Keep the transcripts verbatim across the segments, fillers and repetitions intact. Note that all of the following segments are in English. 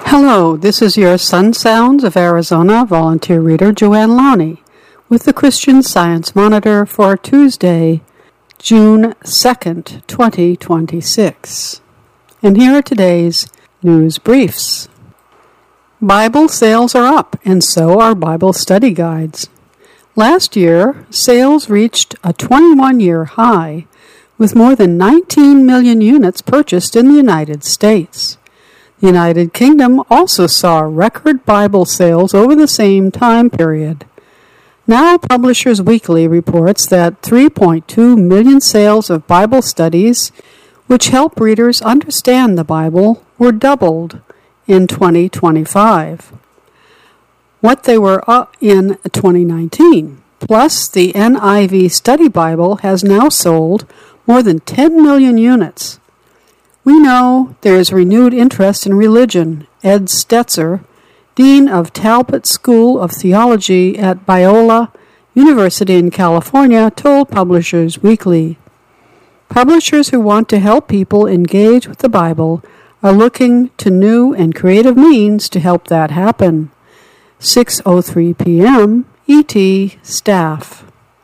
Hello, this is your Sun Sounds of Arizona volunteer reader Joanne Lowney with the Christian Science Monitor for Tuesday, June second, twenty twenty-six. And here are today's news briefs. Bible sales are up, and so are Bible study guides. Last year, sales reached a twenty-one-year high, with more than nineteen million units purchased in the United States. The United Kingdom also saw record Bible sales over the same time period. Now Publishers Weekly reports that three point two million sales of Bible studies, which help readers understand the Bible, were doubled in twenty twenty-five. What they were in twenty nineteen. Plus, the N I V Study Bible has now sold more than ten million units. We know there is renewed interest in religion. Ed Stetzer, Dean of Talbot School of Theology at Biola University in California, told Publishers Weekly. Publishers who want to help people engage with the Bible are looking to new and creative means to help that happen. six oh three p.m. E T staff.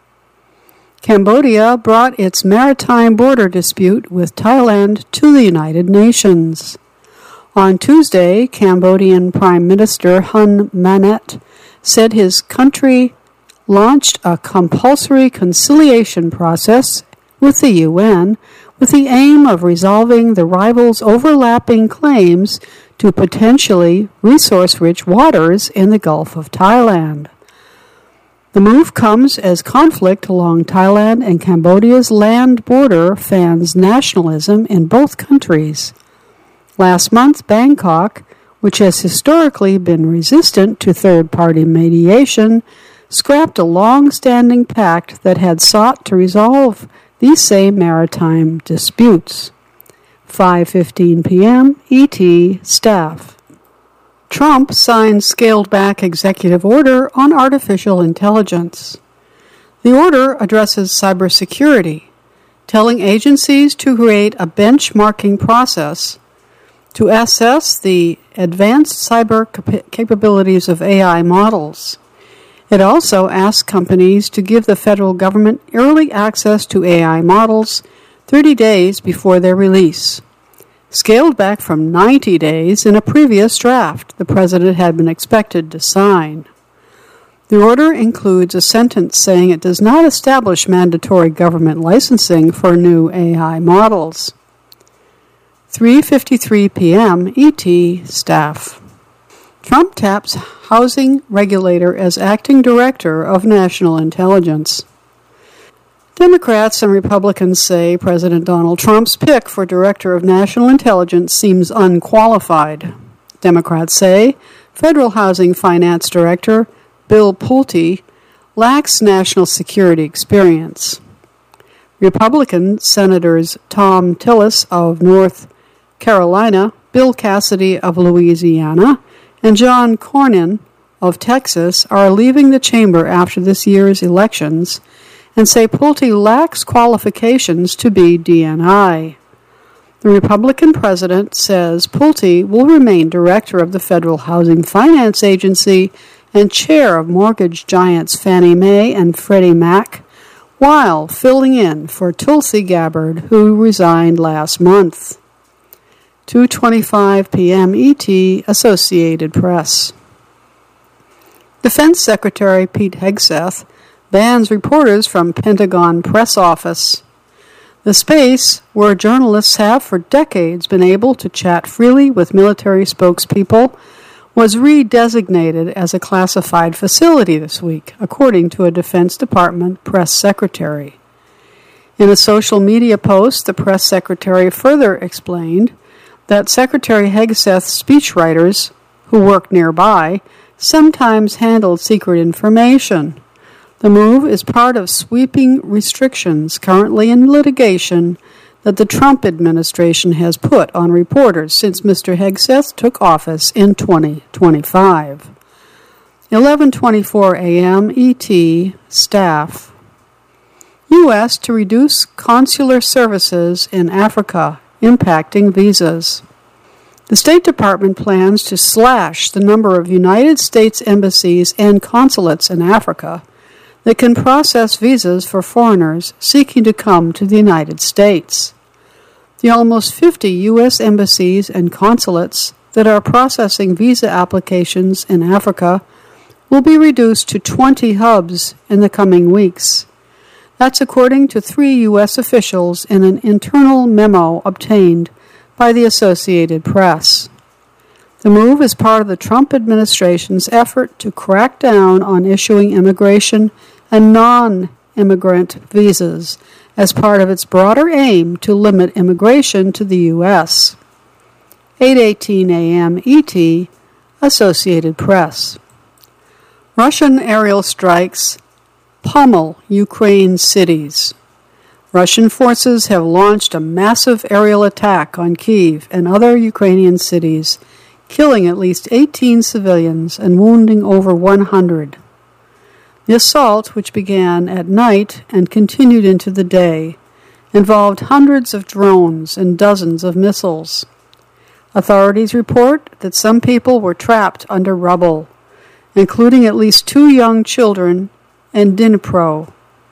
Cambodia brought its maritime border dispute with Thailand to the United Nations. On Tuesday, Cambodian Prime Minister Hun Manet said his country launched a compulsory conciliation process with the U N with the aim of resolving the rivals' overlapping claims to potentially resource-rich waters in the Gulf of Thailand. The move comes as conflict along Thailand and Cambodia's land border fans nationalism in both countries. Last month, Bangkok, which has historically been resistant to third-party mediation, scrapped a long-standing pact that had sought to resolve these same maritime disputes. five fifteen p.m. E T staff. Trump signed scaled-back executive order on artificial intelligence. The order addresses cybersecurity, telling agencies to create a benchmarking process to assess the advanced cyber cap- capabilities of A I models. It also asks companies to give the federal government early access to A I models thirty days before their release. Scaled back from ninety days in a previous draft the president had been expected to sign. The order includes a sentence saying it does not establish mandatory government licensing for new A I models. three fifty-three p.m. E T staff. Trump taps housing regulator as acting director of national intelligence. Democrats and Republicans say President Donald Trump's pick for Director of National Intelligence seems unqualified. Democrats say Federal Housing Finance Director Bill Pulte lacks national security experience. Republican Senators Thom Tillis of North Carolina, Bill Cassidy of Louisiana, and John Cornyn of Texas are leaving the chamber after this year's elections and say Pulte lacks qualifications to be D N I. The Republican president says Pulte will remain director of the Federal Housing Finance Agency and chair of mortgage giants Fannie Mae and Freddie Mac, while filling in for Tulsi Gabbard, who resigned last month. two twenty-five p.m. E T, Associated Press. Defense Secretary Pete Hegseth bans reporters from Pentagon press office. The space, where journalists have for decades been able to chat freely with military spokespeople, was redesignated as a classified facility this week, according to a Defense Department press secretary. In a social media post, the press secretary further explained that Secretary Hegseth's speechwriters, who work nearby, sometimes handled secret information. The move is part of sweeping restrictions currently in litigation that the Trump administration has put on reporters since Mister Hegseth took office in twenty twenty-five. eleven twenty-four a.m. E T, staff. U S to reduce consular services in Africa, impacting visas. The State Department plans to slash the number of United States embassies and consulates in Africa that can process visas for foreigners seeking to come to the United States. The almost fifty U S embassies and consulates that are processing visa applications in Africa will be reduced to twenty hubs in the coming weeks. That's according to three U S officials in an internal memo obtained by the Associated Press. The move is part of the Trump administration's effort to crack down on issuing immigration and non-immigrant visas as part of its broader aim to limit immigration to the U S eight eighteen a.m. E T, Associated Press. Russian aerial strikes pummel Ukraine cities. Russian forces have launched a massive aerial attack on Kyiv and other Ukrainian cities, killing at least eighteen civilians and wounding over one hundred. The assault, which began at night and continued into the day, involved hundreds of drones and dozens of missiles. Authorities report that some people were trapped under rubble, including at least two young children in Dnipro.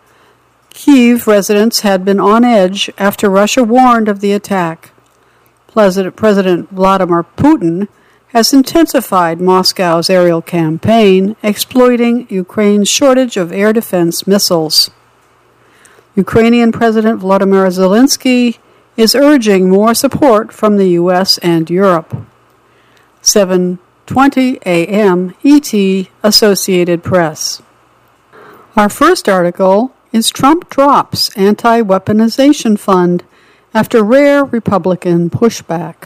Kyiv residents had been on edge after Russia warned of the attack. President Vladimir Putin has intensified Moscow's aerial campaign, exploiting Ukraine's shortage of air defense missiles. Ukrainian President Volodymyr Zelensky is urging more support from the U S and Europe. seven twenty a.m. E T, Associated Press. Our first article is Trump drops anti-weaponization fund after rare Republican pushback.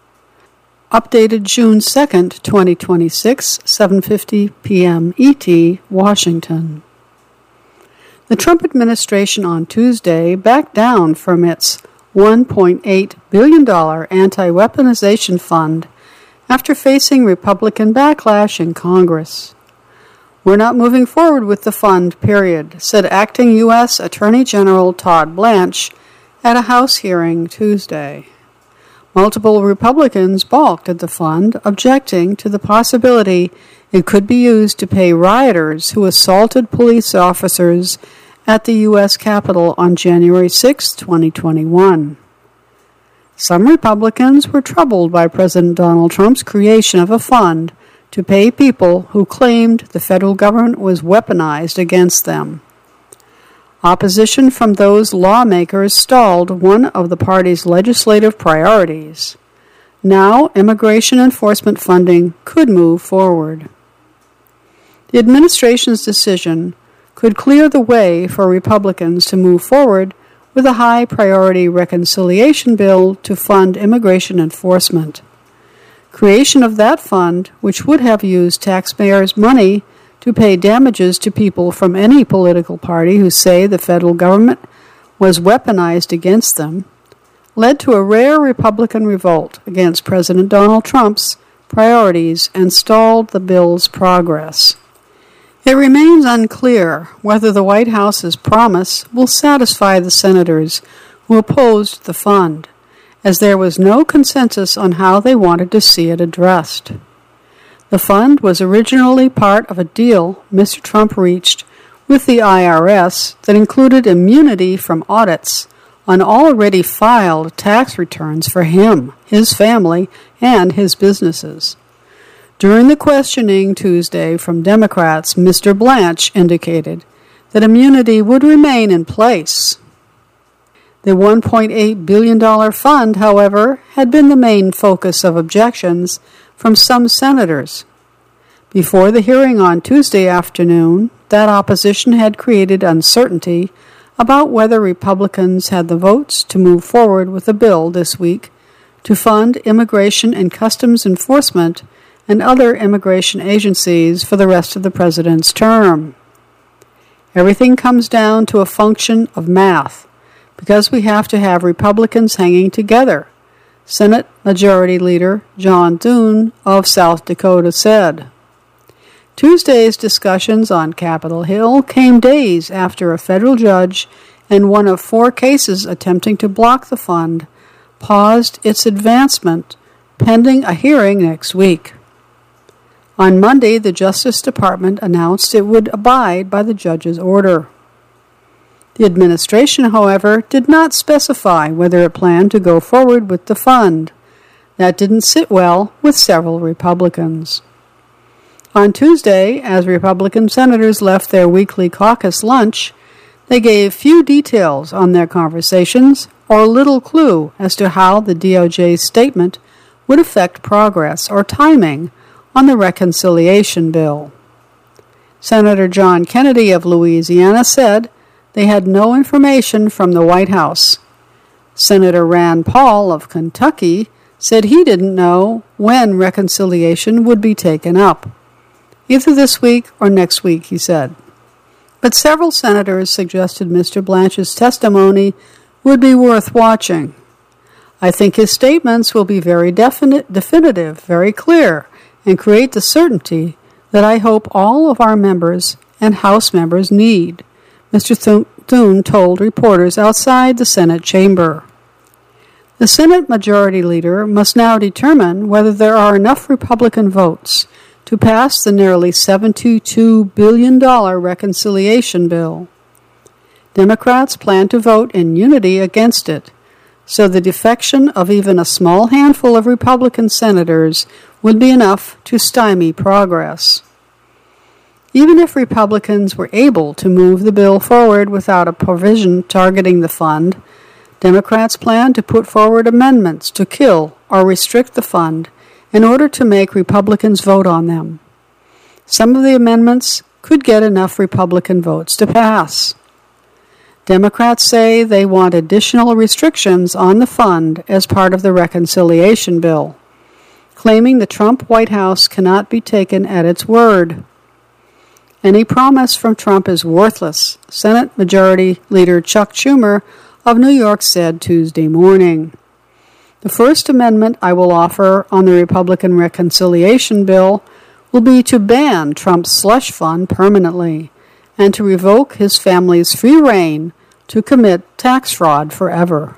Updated June second, twenty twenty-six, seven fifty p.m. E T, Washington. The Trump administration on Tuesday backed down from its one point eight billion dollars anti-weaponization fund after facing Republican backlash in Congress. "We're not moving forward with the fund, period," said acting U S Attorney General Todd Blanche at a House hearing Tuesday. Multiple Republicans balked at the fund, objecting to the possibility it could be used to pay rioters who assaulted police officers at the U S Capitol on January sixth, twenty twenty-one. Some Republicans were troubled by President Donald Trump's creation of a fund to pay people who claimed the federal government was weaponized against them. Opposition from those lawmakers stalled one of the party's legislative priorities. Now, immigration enforcement funding could move forward. The administration's decision could clear the way for Republicans to move forward with a high-priority reconciliation bill to fund immigration enforcement. Creation of that fund, which would have used taxpayers' money to pay damages to people from any political party who say the federal government was weaponized against them, led to a rare Republican revolt against President Donald Trump's priorities and stalled the bill's progress. It remains unclear whether the White House's promise will satisfy the senators who opposed the fund, as there was no consensus on how they wanted to see it addressed. The fund was originally part of a deal Mister Trump reached with the I R S that included immunity from audits on already filed tax returns for him, his family, and his businesses. During the questioning Tuesday from Democrats, Mister Blanche indicated that immunity would remain in place. The one point eight billion dollars fund, however, had been the main focus of objections from some senators. Before the hearing on Tuesday afternoon, that opposition had created uncertainty about whether Republicans had the votes to move forward with a bill this week to fund immigration and customs enforcement and other immigration agencies for the rest of the president's term. Everything comes down to a function of math, because we have to have Republicans hanging together, Senate Majority Leader John Thune of South Dakota said. Tuesday's discussions on Capitol Hill came days after a federal judge in one of four cases attempting to block the fund paused its advancement pending a hearing next week. On Monday, the Justice Department announced it would abide by the judge's order. The administration, however, did not specify whether it planned to go forward with the fund. That didn't sit well with several Republicans. On Tuesday, as Republican senators left their weekly caucus lunch, they gave few details on their conversations or little clue as to how the D O J's statement would affect progress or timing on the reconciliation bill. Senator John Kennedy of Louisiana said they had no information from the White House. Senator Rand Paul of Kentucky said he didn't know when reconciliation would be taken up. Either this week or next week, he said. But several senators suggested Mister Blanche's testimony would be worth watching. I think his statements will be very definite, definitive, very clear, and create the certainty that I hope all of our members and House members need, Mister Thune told reporters outside the Senate chamber. The Senate Majority Leader must now determine whether there are enough Republican votes to pass the nearly seventy-two billion dollars reconciliation bill. Democrats plan to vote in unity against it, so the defection of even a small handful of Republican senators would be enough to stymie progress. Even if Republicans were able to move the bill forward without a provision targeting the fund, Democrats plan to put forward amendments to kill or restrict the fund in order to make Republicans vote on them. Some of the amendments could get enough Republican votes to pass. Democrats say they want additional restrictions on the fund as part of the reconciliation bill, claiming the Trump White House cannot be taken at its word. Any promise from Trump is worthless, Senate Majority Leader Chuck Schumer of New York said Tuesday morning. The first amendment I will offer on the Republican reconciliation bill will be to ban Trump's slush fund permanently and to revoke his family's free rein to commit tax fraud forever.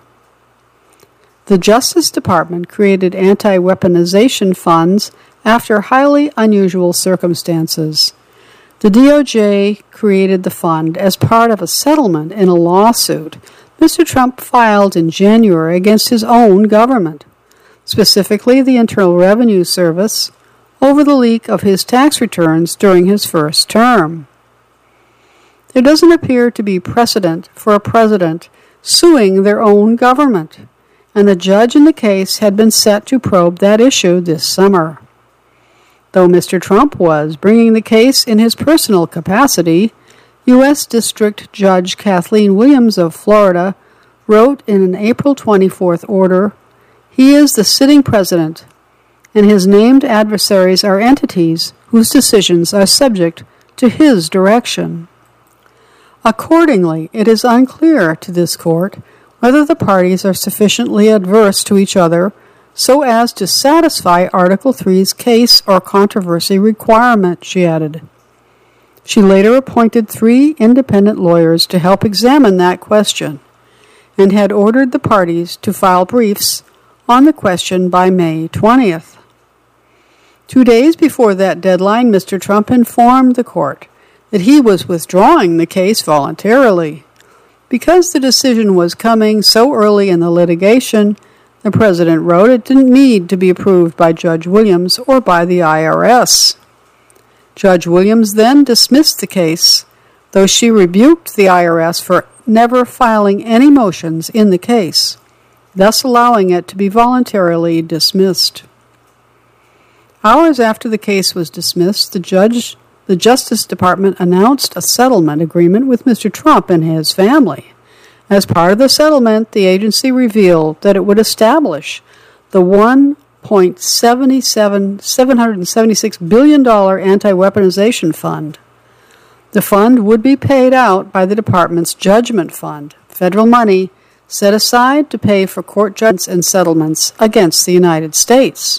The Justice Department created anti-weaponization funds after highly unusual circumstances. The D O J created the fund as part of a settlement in a lawsuit Mister Trump filed in January against his own government, specifically the Internal Revenue Service, over the leak of his tax returns during his first term. There doesn't appear to be precedent for a president suing their own government, and the judge in the case had been set to probe that issue this summer. Though Mister Trump was bringing the case in his personal capacity, U S District Judge Kathleen Williams of Florida wrote in an April twenty-fourth order, "He is the sitting president, and his named adversaries are entities whose decisions are subject to his direction." Accordingly, it is unclear to this court whether the parties are sufficiently adverse to each other so as to satisfy Article three's case or controversy requirement, she added. She later appointed three independent lawyers to help examine that question and had ordered the parties to file briefs on the question by May twentieth. Two days before that deadline, Mister Trump informed the court that he was withdrawing the case voluntarily. Because the decision was coming so early in the litigation, the president wrote it didn't need to be approved by Judge Williams or by the I R S. Judge Williams then dismissed the case, though she rebuked the I R S for never filing any motions in the case, thus allowing it to be voluntarily dismissed. Hours after the case was dismissed, the judge, the Justice Department announced a settlement agreement with Mister Trump and his family. As part of the settlement, the agency revealed that it would establish the one point seven seven six billion dollars anti-weaponization fund. The fund would be paid out by the department's judgment fund, federal money set aside to pay for court judgments and settlements against the United States.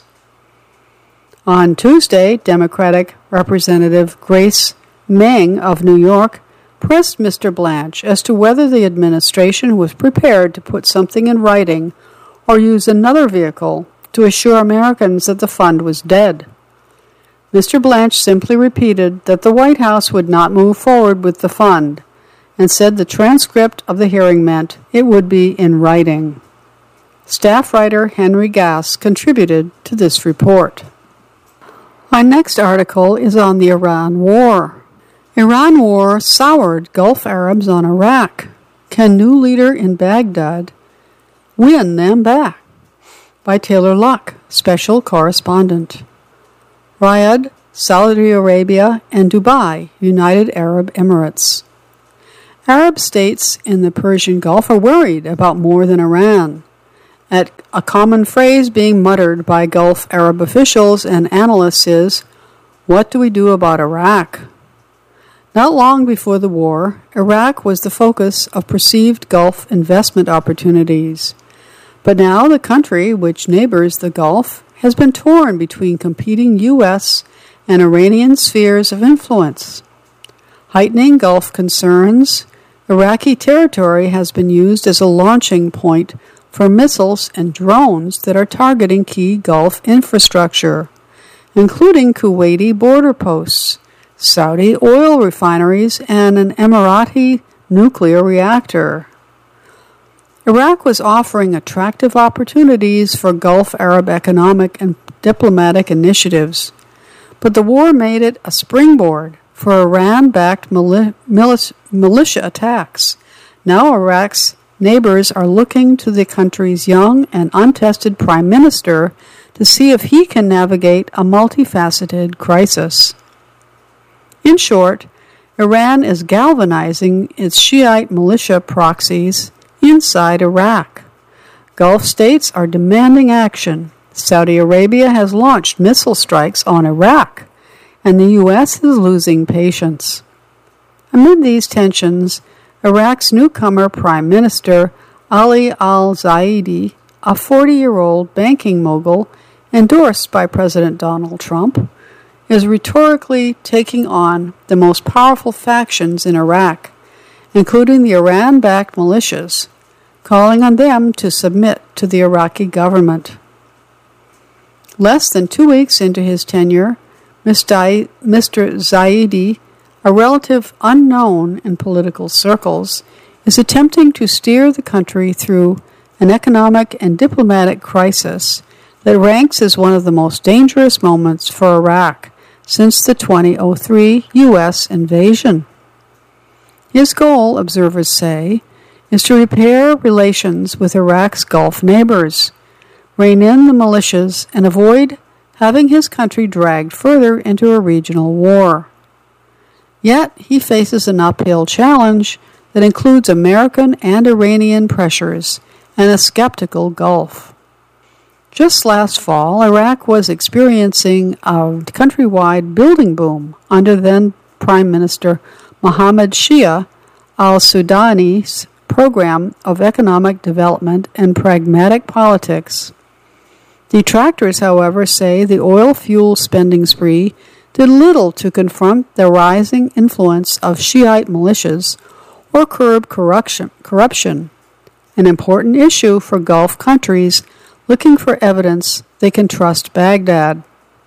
On Tuesday, Democratic Representative Grace Meng of New York pressed Mister Blanche as to whether the administration was prepared to put something in writing or use another vehicle to assure Americans that the fund was dead. Mister Blanche simply repeated that the White House would not move forward with the fund, and said the transcript of the hearing meant it would be in writing. Staff writer Henry Gass contributed to this report. My next article is on the Iran War. Iran war soured Gulf Arabs on Iraq. Can new leader in Baghdad win them back? By Taylor Luck, special correspondent. Riyadh, Saudi Arabia, and Dubai, United Arab Emirates. Arab states in the Persian Gulf are worried about more than Iran. At a common phrase being muttered by Gulf Arab officials and analysts is, "What do we do about Iraq?" Not long before the war, Iraq was the focus of perceived Gulf investment opportunities. But now the country, which neighbors the Gulf, has been torn between competing U S and Iranian spheres of influence. Heightening Gulf concerns, Iraqi territory has been used as a launching point for missiles and drones that are targeting key Gulf infrastructure, including Kuwaiti border posts, Saudi oil refineries, and an Emirati nuclear reactor. Iraq was offering attractive opportunities for Gulf Arab economic and diplomatic initiatives, but the war made it a springboard for Iran-backed mili- militia, militia attacks. Now Iraq's neighbors are looking to the country's young and untested prime minister to see if he can navigate a multifaceted crisis. In short, Iran is galvanizing its Shiite militia proxies inside Iraq. Gulf states are demanding action. Saudi Arabia has launched missile strikes on Iraq, and the U S is losing patience. Amid these tensions, Iraq's newcomer Prime Minister Ali al-Zaidi, a forty-year-old banking mogul endorsed by President Donald Trump, is rhetorically taking on the most powerful factions in Iraq, including the Iran-backed militias, calling on them to submit to the Iraqi government. Less than two weeks into his tenure, Mister Zaidi, a relative unknown in political circles, is attempting to steer the country through an economic and diplomatic crisis that ranks as one of the most dangerous moments for Iraq since the two thousand three U S invasion. His goal, observers say, is to repair relations with Iraq's Gulf neighbors, rein in the militias, and avoid having his country dragged further into a regional war. Yet he faces an uphill challenge that includes American and Iranian pressures and a skeptical Gulf. Just last fall, Iraq was experiencing a countrywide building boom under then Prime Minister Mohammed Shia al-Sudani's program of economic development and pragmatic politics. Detractors, however, say the oil fuel spending spree did little to confront the rising influence of Shiite militias or curb corruption, corruption, an important issue for Gulf countries looking for evidence they can trust Baghdad.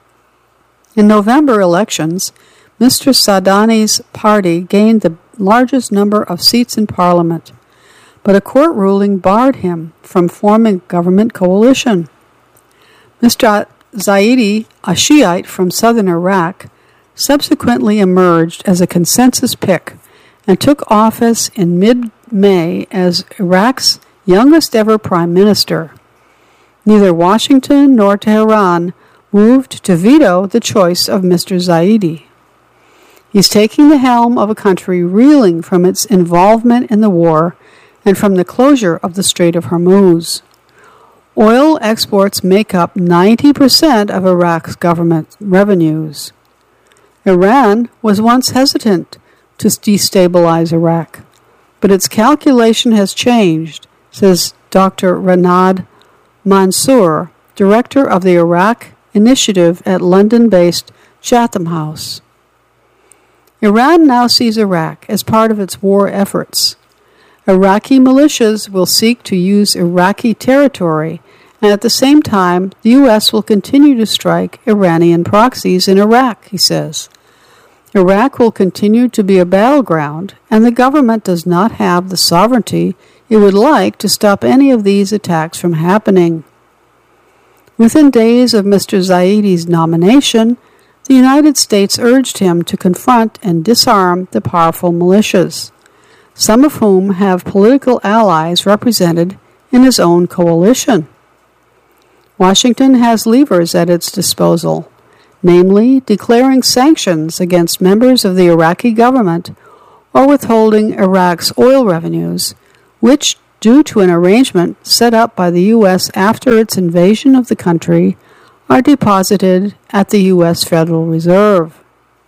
In November elections, Mister Sadani's party gained the largest number of seats in parliament, but a court ruling barred him from forming a government coalition. Mister Zaidi, a Shiite from southern Iraq, subsequently emerged as a consensus pick and took office in mid-May as Iraq's youngest ever prime minister. Neither Washington nor Tehran moved to veto the choice of Mister Zaidi. He's taking the helm of a country reeling from its involvement in the war and from the closure of the Strait of Hormuz. Oil exports make up ninety percent of Iraq's government revenues. Iran was once hesitant to destabilize Iraq, but its calculation has changed, says Doctor Renad Mansour, director of the Iraq Initiative at London-based Chatham House. Iran now sees Iraq as part of its war efforts. Iraqi militias will seek to use Iraqi territory And at the same time, the U S will continue to strike Iranian proxies in Iraq, he says. Iraq will continue to be a battleground, and the government does not have the sovereignty it would like to stop any of these attacks from happening. Within days of Mister Zaidi's nomination, the United States urged him to confront and disarm the powerful militias, some of whom have political allies represented in his own coalition. Washington has levers at its disposal, namely declaring sanctions against members of the Iraqi government or withholding Iraq's oil revenues, which, due to an arrangement set up by the U S after its invasion of the country, are deposited at the U S Federal Reserve.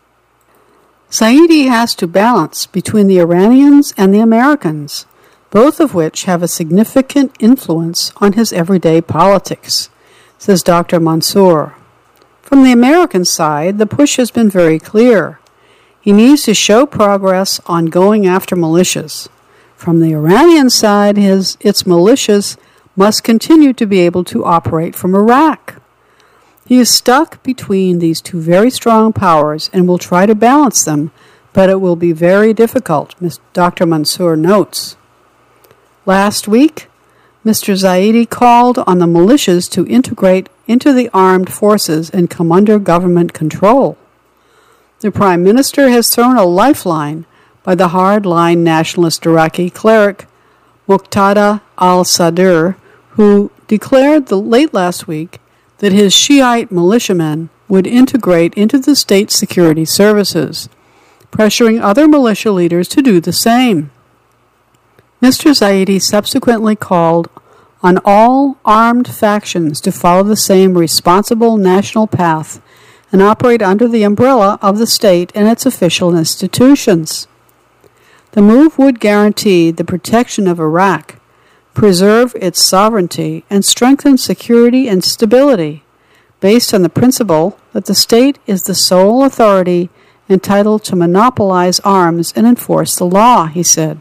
Zaidi has to balance between the Iranians and the Americans, both of which have a significant influence on his everyday politics, says Doctor Mansour. From the American side, the push has been very clear. He needs to show progress on going after militias. From the Iranian side, his, its militias must continue to be able to operate from Iraq. He is stuck between these two very strong powers and will try to balance them, but it will be very difficult, Doctor Mansour notes. Last week, Mister Zaidi called on the militias to integrate into the armed forces and come under government control. The Prime Minister has thrown a lifeline by the hard-line nationalist Iraqi cleric Muqtada al-Sadr, who declared the, late last week that his Shiite militiamen would integrate into the state security services, pressuring other militia leaders to do the same. Mister Zaidi subsequently called on all armed factions to follow the same responsible national path and operate under the umbrella of the state and its official institutions. The move would guarantee the protection of Iraq, preserve its sovereignty, and strengthen security and stability, based on the principle that the state is the sole authority entitled to monopolize arms and enforce the law, he said.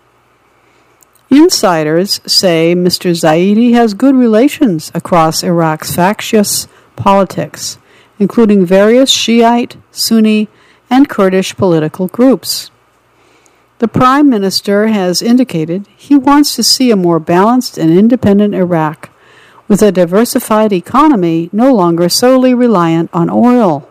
Insiders say Mister Zaidi has good relations across Iraq's factious politics, including various Shiite, Sunni, and Kurdish political groups. The Prime Minister has indicated he wants to see a more balanced and independent Iraq, with a diversified economy no longer solely reliant on oil.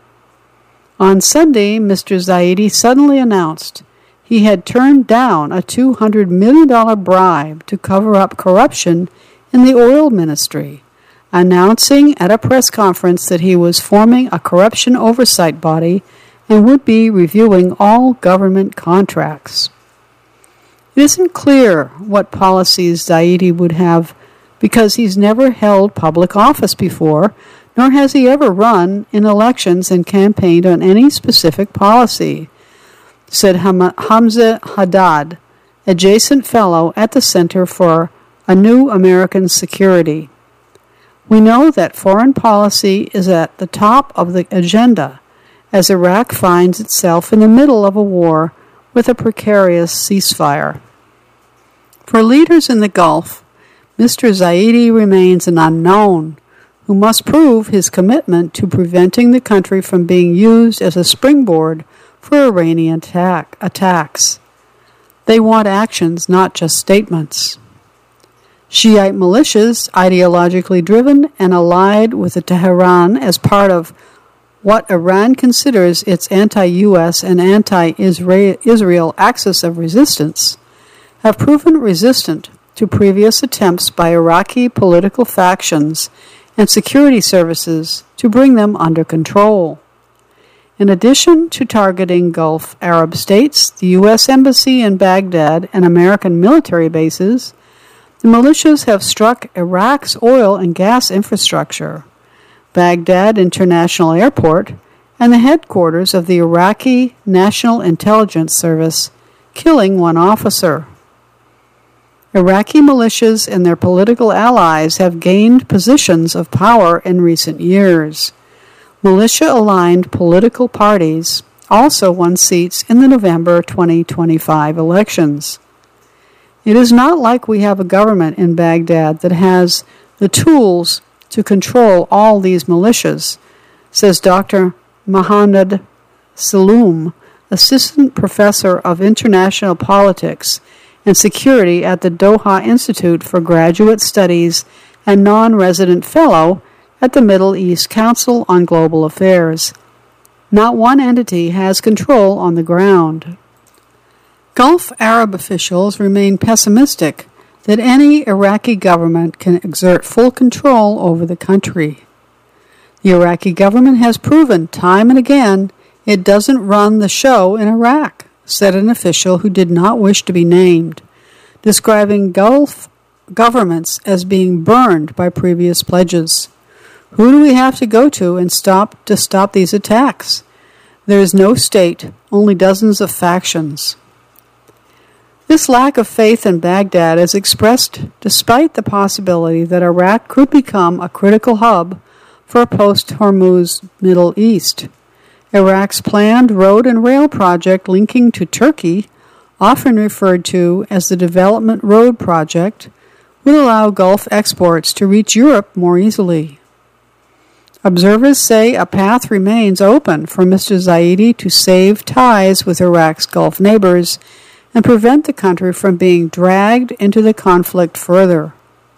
On Sunday, Mister Zaidi suddenly announced he had turned down a two hundred million dollars bribe to cover up corruption in the oil ministry, announcing at a press conference that he was forming a corruption oversight body and would be reviewing all government contracts. It isn't clear what policies Zaidi would have because he's never held public office before, nor has he ever run in elections and campaigned on any specific policy, said Hamza Haddad, adjacent fellow at the Center for a New American Security. We know that foreign policy is at the top of the agenda, as Iraq finds itself in the middle of a war with a precarious ceasefire. For leaders in the Gulf, Mister Zaidi remains an unknown, who must prove his commitment to preventing the country from being used as a springboard for Iranian attack, attacks. They want actions, not just statements. Shiite militias, ideologically driven and allied with the Tehran as part of what Iran considers its anti-U S and anti-Israel axis of resistance, have proven resistant to previous attempts by Iraqi political factions and security services to bring them under control. In addition to targeting Gulf Arab states, the U S Embassy in Baghdad, and American military bases, the militias have struck Iraq's oil and gas infrastructure, Baghdad International Airport, and the headquarters of the Iraqi National Intelligence Service, killing one officer. Iraqi militias and their political allies have gained positions of power in recent years. Militia-aligned political parties also won seats in the November twenty twenty-five elections. It is not like we have a government in Baghdad that has the tools to control all these militias, says Doctor Mohammad Saloom, Assistant Professor of International Politics and Security at the Doha Institute for Graduate Studies and non-resident fellow at the Middle East Council on Global Affairs. Not one entity has control on the ground. Gulf Arab officials remain pessimistic that any Iraqi government can exert full control over the country. The Iraqi government has proven time and again it doesn't run the show in Iraq, said an official who did not wish to be named, describing Gulf governments as being burned by previous pledges. Who do we have to go to and stop to stop these attacks? There is no state, only dozens of factions. This lack of faith in Baghdad is expressed despite the possibility that Iraq could become a critical hub for a post-Hormuz Middle East. Iraq's planned road and rail project linking to Turkey, often referred to as the Development Road Project, will allow Gulf exports to reach Europe more easily. Observers say a path remains open for Mister Zaidi to save ties with Iraq's Gulf neighbors and prevent the country from being dragged into the conflict further.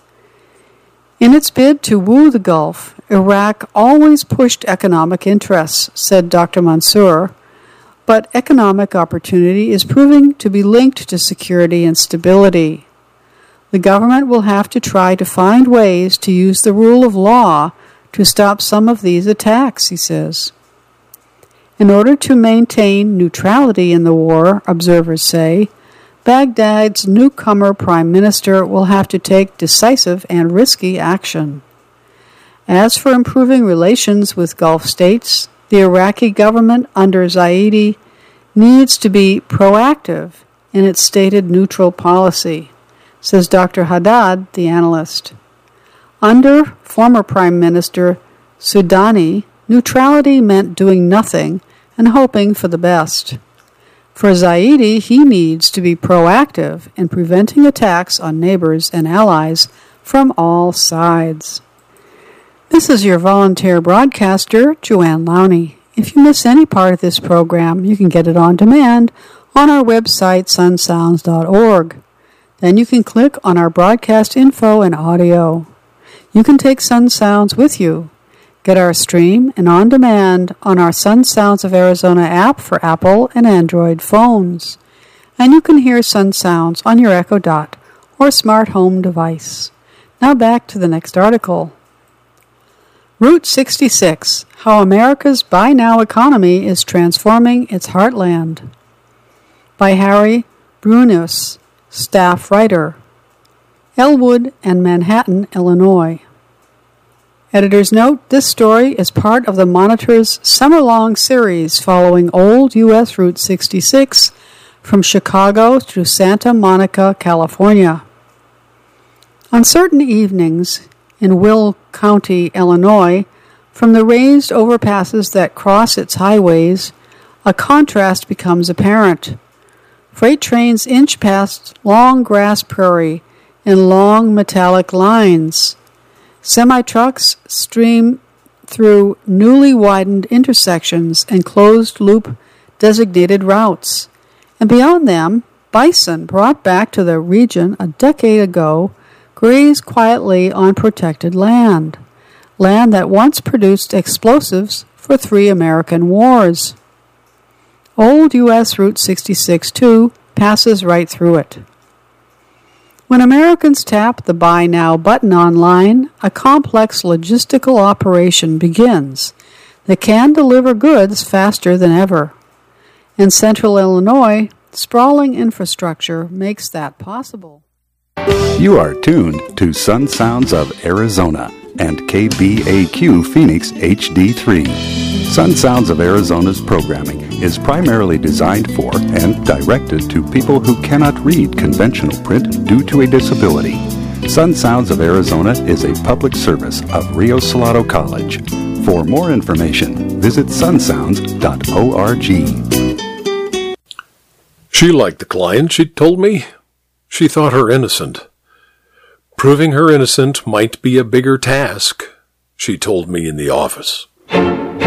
In its bid to woo the Gulf, Iraq always pushed economic interests, said Doctor Mansour, but economic opportunity is proving to be linked to security and stability. The government will have to try to find ways to use the rule of law to stop some of these attacks, he says. In order to maintain neutrality in the war, observers say, Baghdad's newcomer prime minister will have to take decisive and risky action. As for improving relations with Gulf states, the Iraqi government under Zaidi needs to be proactive in its stated neutral policy, says Doctor Haddad, the analyst. Under former Prime Minister Sudani, neutrality meant doing nothing and hoping for the best. For Zaidi, he needs to be proactive in preventing attacks on neighbors and allies from all sides. This is your volunteer broadcaster, Joanne Lowney. If you miss any part of this program, you can get it on demand on our website, sun sounds dot org. Then you can click on our broadcast info and audio. You can take Sun Sounds with you. Get our stream and on demand on our Sun Sounds of Arizona app for Apple and Android phones. And you can hear Sun Sounds on your Echo Dot or smart home device. Now back to the next article. Route sixty-six, How America's Buy Now Economy is Transforming Its Heartland. By Harry Brunius, staff writer. Elwood and Manhattan, Illinois. Editor's note, this story is part of the Monitor's summer-long series following old U S Route sixty-six from Chicago to Santa Monica, California. On certain evenings in Will County, Illinois, from the raised overpasses that cross its highways, a contrast becomes apparent. Freight trains inch past long grass prairie in long metallic lines. Semi-trucks stream through newly widened intersections and closed-loop designated routes. And beyond them, bison brought back to the region a decade ago graze quietly on protected land, land that once produced explosives for three American wars. Old U S Route sixty-six, too, passes right through it. When Americans tap the Buy Now button online, a complex logistical operation begins that can deliver goods faster than ever. In central Illinois, sprawling infrastructure makes that possible. You are tuned to Sun Sounds of Arizona and K B A Q Phoenix H D three. Sun Sounds of Arizona's programming is primarily designed for and directed to people who cannot read conventional print due to a disability. Sun Sounds of Arizona is a public service of Rio Salado College. For more information, visit sun sounds dot org. She liked the client, she told me. She thought her innocent. Proving her innocent might be a bigger task, she told me in the office.